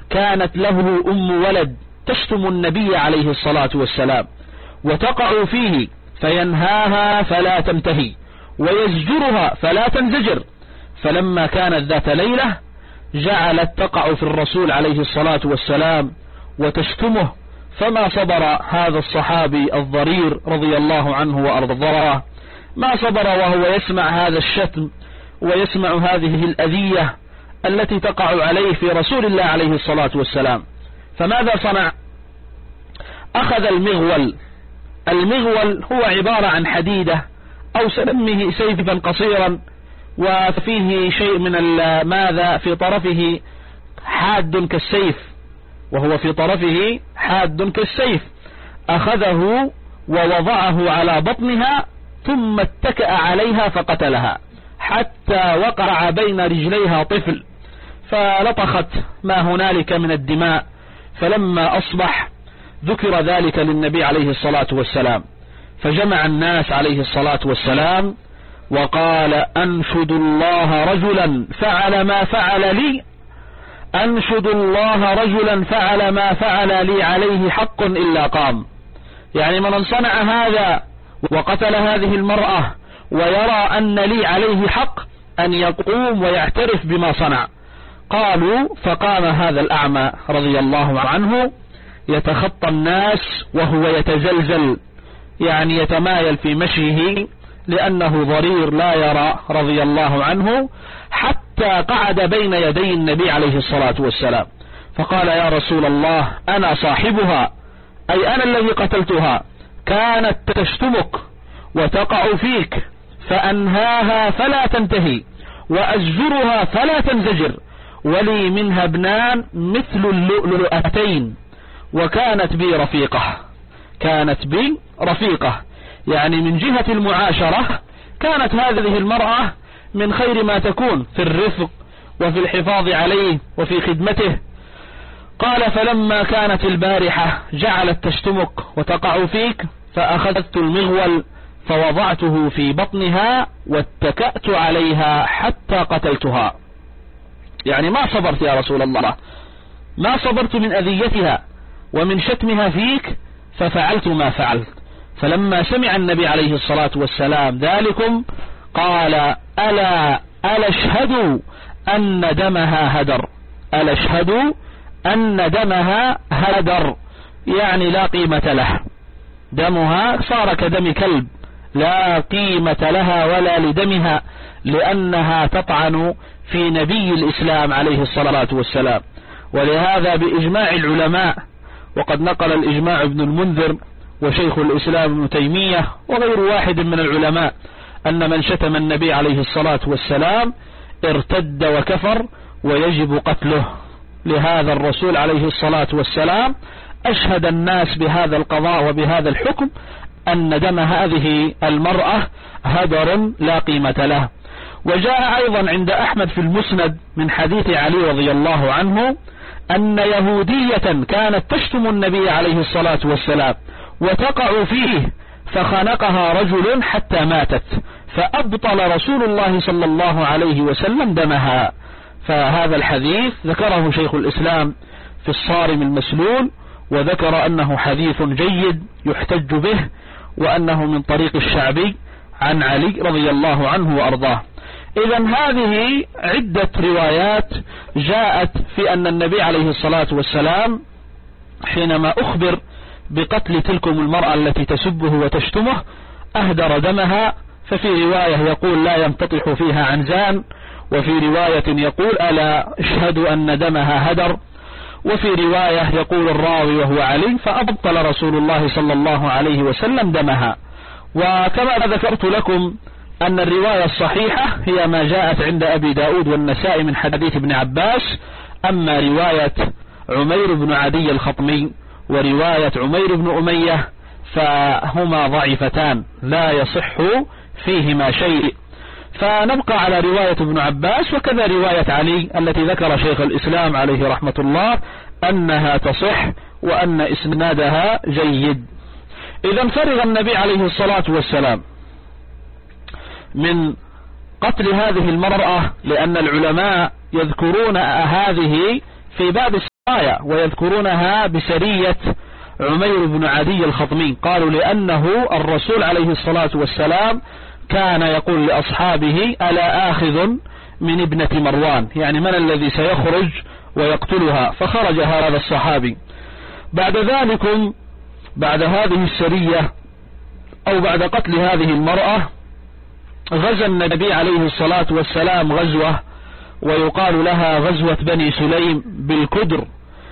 كانت له ولد تشتم النبي عليه الصلاة والسلام وتقع فيه فينهاها فلا تنتهي ويزجرها فلا تنزجر، فلما كانت ذات ليلة جعلت تقع في الرسول عليه الصلاة والسلام وتشتمه، فما صبر هذا الصحابي الضرير رضي الله عنه وأرضاه، ما صبر وهو يسمع هذا الشتم ويسمع هذه الأذية التي تقع عليه في رسول الله عليه الصلاة والسلام. فماذا صنع؟ أخذ المغول هو عبارة عن حديدة أو سنمه سيفا قصيرا وفيه شيء من ماذا في طرفه حاد كالسيف، وهو في طرفه حاد كالسيف، أخذه ووضعه على بطنها ثم اتكأ عليها فقتلها حتى وقع بين رجليها طفل فلطخت ما هنالك من الدماء. فلما أصبح ذكر ذلك للنبي عليه الصلاة والسلام، فجمع الناس عليه الصلاة والسلام وقال: أنشد الله رجلا فعل ما فعل لي، أنشد الله رجلا فعل ما فعل لي عليه حق إلا قام. يعني من صنع هذا وقتل هذه المرأة ويرى أن لي عليه حق أن يقوم ويعترف بما صنع. قالوا: فقام هذا الأعمى رضي الله عنه يتخطى الناس وهو يتزلزل، يعني يتمايل في مشيه لأنه ضرير لا يرى رضي الله عنه، حتى قعد بين يدي النبي عليه الصلاة والسلام فقال: يا رسول الله أنا صاحبها، أي أنا الذي قتلتها، كانت تشتمك وتقع فيك فأنهاها فلا تنتهي وأزجرها فلا تنزجر، ولي منها ابنان مثل اللؤلؤتين وكانت بي رفيقة. كانت بي رفيقة يعني من جهة المعاشرة كانت هذه المرأة من خير ما تكون في الرفق وفي الحفاظ عليه وفي خدمته. قال: فلما كانت البارحة جعلت تشتمك وتقع فيك فأخذت المغول فوضعته في بطنها واتكأت عليها حتى قتلتها. يعني ما صبرت يا رسول الله، ما صبرت من أذيتها ومن شتمها فيك ففعلت ما فعلت. فلما سمع النبي عليه الصلاة والسلام ذلكم قال: ألا اشهدوا أن دمها هدر، ألا اشهدوا أن دمها هدر، يعني لا قيمة له، دمها صار كدم كلب، لا قيمة لها ولا لدمها، لأنها تطعن في نبي الإسلام عليه الصلاة والسلام. ولهذا بإجماع العلماء، وقد نقل الإجماع ابن المنذر وشيخ الإسلام ابن تيمية وغير واحد من العلماء، أن من شتم النبي عليه الصلاة والسلام ارتد وكفر ويجب قتله. لهذا الرسول عليه الصلاة والسلام أشهد الناس بهذا القضاء وبهذا الحكم أن دم هذه المرأة هدر لا قيمة له. وجاء أيضا عند أحمد في المسند من حديث علي رضي الله عنه أن يهودية كانت تشتم النبي عليه الصلاة والسلام وتقع فيه فخنقها رجل حتى ماتت، فأبطل رسول الله صلى الله عليه وسلم دمها. فهذا الحديث ذكره شيخ الإسلام في الصارم المسلول، وذكر أنه حديث جيد يحتج به، وأنه من طريق الشعبي عن علي رضي الله عنه وأرضاه. إذن هذه عدة روايات جاءت في أن النبي عليه الصلاة والسلام حينما أخبر بقتل تلكم المرأة التي تسبه وتشتمه أهدر دمها. ففي رواية يقول: لا ينتطح فيها عنزان، وفي رواية يقول: ألا اشهدوا أن دمها هدر، وفي رواية يقول الراوي وهو علي: فأبطل رسول الله صلى الله عليه وسلم دمها. وكما ذكرت لكم أن الرواية الصحيحة هي ما جاءت عند أبي داود والنسائي من حديث ابن عباس. أما رواية عمير بن عدي الخطمي ورواية عمير بن أمية فهما ضعيفتان لا يصح فيهما شيء، فنبقى على رواية ابن عباس وكذا رواية علي التي ذكر شيخ الإسلام عليه رحمة الله أنها تصح وأن إسنادها جيد. إذا فرغ النبي عليه الصلاة والسلام من قتل هذه المرأة، لأن العلماء يذكرون هذه في باب ويذكرونها بسرية عمير بن عدي الخطمي. قالوا لأنه الرسول عليه الصلاة والسلام كان يقول لأصحابه ألا آخذ من ابنة مروان، يعني من الذي سيخرج ويقتلها؟ فخرج هذا الصحابي. بعد ذلك بعد هذه السرية أو بعد قتل هذه المرأة غزا النبي عليه الصلاة والسلام غزوة ويقال لها غزوة بني سليم بالكدر.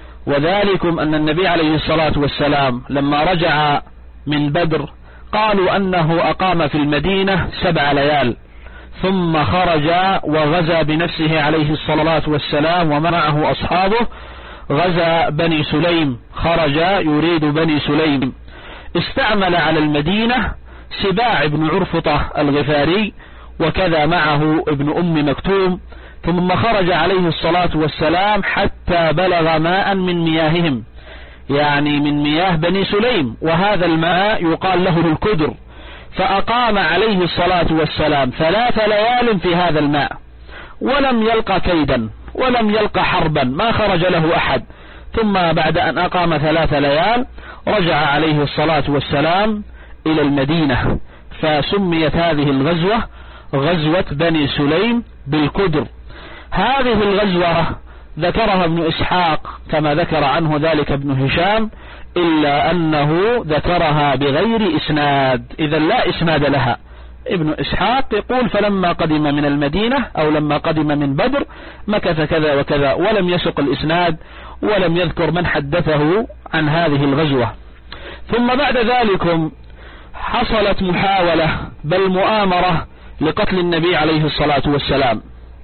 وذلكم أن النبي عليه الصلاة والسلام لما رجع من بدر قالوا أنه أقام في المدينة 7 ليال ثم خرج وغزا بنفسه عليه الصلاة والسلام ومعه أصحابه غزا بني سليم، خرج يريد بني سليم. استعمل على المدينة سباع بن عرفطة الغفاري وكذا معه ابن أم مكتوم، ثم خرج عليه الصلاة والسلام حتى بلغ ماء من مياههم، يعني من مياه بني سليم، وهذا الماء يقال له الكدر. فأقام عليه الصلاة والسلام 3 ليال في هذا الماء ولم يلقى كيدا ولم يلقى حربا، ما خرج له أحد. ثم بعد أن أقام 3 ليال رجع عليه الصلاة والسلام إلى المدينة، فسميت هذه الغزوة غزوة بني سليم بالكدر. هذه الغزوة ذكرها ابن إسحاق كما ذكر عنه ذلك ابن هشام، إلا أنه ذكرها بغير إسناد، إذا لا إسناد لها. ابن إسحاق يقول فلما قدم من المدينة أو لما قدم من بدر مكث كذا وكذا، ولم يسق الإسناد ولم يذكر من حدثه عن هذه الغزوة. ثم بعد ذلك حصلت محاولة بل مؤامرة لقتل النبي عليه الصلاة والسلام،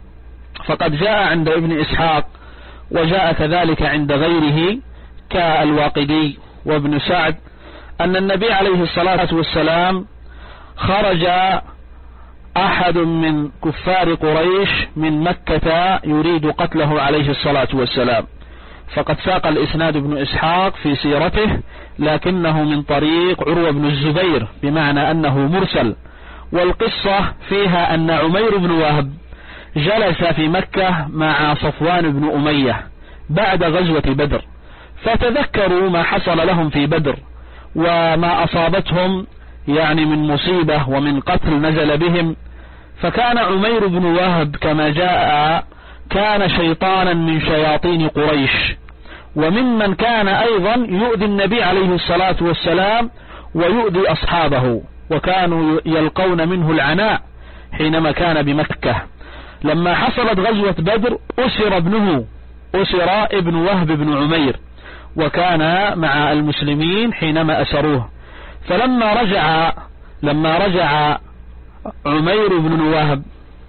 فقد جاء عند ابن إسحاق وجاء كذلك عند غيره كالواقدي وابن سعد أن النبي عليه الصلاة والسلام خرج أحد من كفار قريش من مكة يريد قتله عليه الصلاة والسلام، فقد ساق الإسناد ابن إسحاق في سيرته لكنه من طريق عروة بن الزبير بمعنى أنه مرسل. والقصة فيها أن عمير بن وهب جلس في مكة مع صفوان بن أمية بعد غزوة بدر، فتذكروا ما حصل لهم في بدر وما أصابتهم يعني من مصيبة ومن قتل نزل بهم. فكان عمير بن وهب كما جاء كان شيطانا من شياطين قريش، وممن كان أيضا يؤذي النبي عليه الصلاة والسلام ويؤذي أصحابه، وكانوا يلقون منه العناء حينما كان بمكة. لما حصلت غزوة بدر أسر ابن وهب بن عمير، وكان مع المسلمين حينما أسروه. فلما رجع عمير بن وهب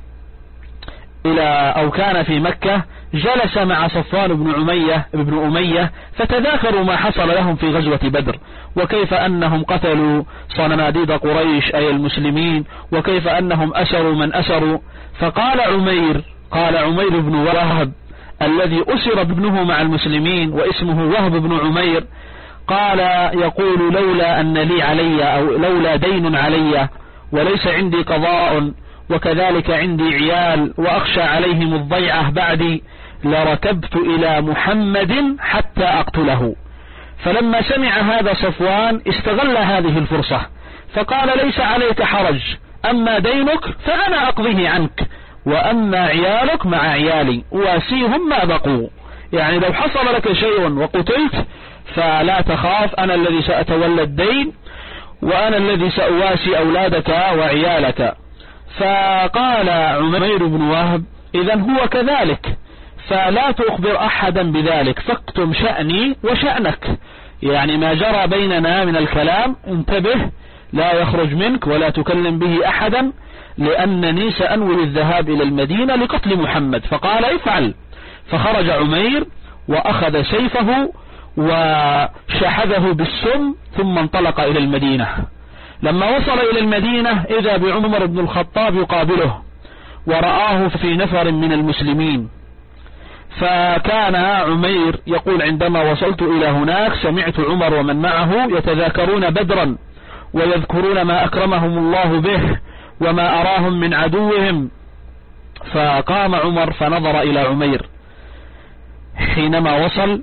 كان في مكة جلس مع صفوان بن أمية فتذاكروا ما حصل لهم في غزوة بدر، وكيف أنهم قتلوا صناديد قريش أي المسلمين، وكيف أنهم أسروا من أسروا. فقال عمير بن وهب الذي أسر ابنه مع المسلمين واسمه وهب بن عمير، قال يقول لولا أن لي علي أو لولا دين علي وليس عندي قضاء وكذلك عندي عيال وأخشى عليهم الضيعة بعدي لركبت إلى محمد حتى أقتله. فلما سمع هذا صفوان استغل هذه الفرصة فقال ليس عليك حرج، أما دينك فأنا أقضيه عنك، وأما عيالك مع عيالي واسيهم ما بقوا، يعني لو حصل لك شيء وقتلت فلا تخاف، أنا الذي سأتولى الدين وأنا الذي سأواسي أولادك وعيالك. فقال عمير بن وهب إذن هو كذلك، فلا تخبر أحدا بذلك، فاكتم شأني وشأنك، يعني ما جرى بيننا من الكلام انتبه لا يخرج منك ولا تكلم به أحدا، لأنني سأنوي الذهاب إلى المدينة لقتل محمد. فقال افعل. فخرج عمير وأخذ سيفه وشحذه بالسم ثم انطلق إلى المدينة. لما وصل إلى المدينة إذا بعمر بن الخطاب يقابله ورآه في نفر من المسلمين. فكان عمير يقول عندما وصلت إلى هناك سمعت عمر ومن معه يتذاكرون بدرا ويذكرون ما أكرمهم الله به وما أراهم من عدوهم. فقام عمر فنظر إلى عمير حينما وصل